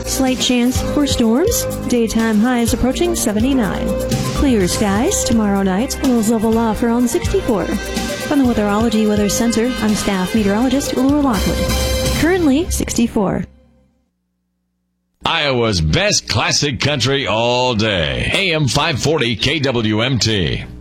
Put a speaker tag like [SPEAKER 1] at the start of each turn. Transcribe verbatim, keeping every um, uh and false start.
[SPEAKER 1] Slight chance for storms. Daytime highs approaching seventy-nine. Clear skies tomorrow night. Lows level off around sixty-four. From the Weatherology Weather Center, I'm staff meteorologist Laura Lockwood. Currently sixty-four.
[SPEAKER 2] Iowa's best classic country all day. A M five forty K W M T.